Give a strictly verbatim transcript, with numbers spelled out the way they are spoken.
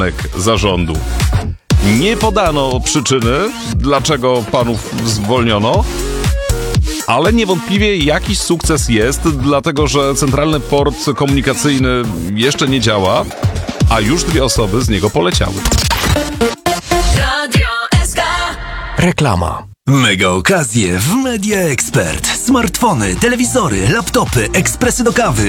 zarządu. Nie podano przyczyny, dlaczego panów zwolniono, ale niewątpliwie jakiś sukces jest, dlatego że centralny port komunikacyjny jeszcze nie działa, a już dwie osoby z niego poleciały. Radio S K. Reklama. Mega okazje w Media Expert. Smartfony, telewizory, laptopy, ekspresy do kawy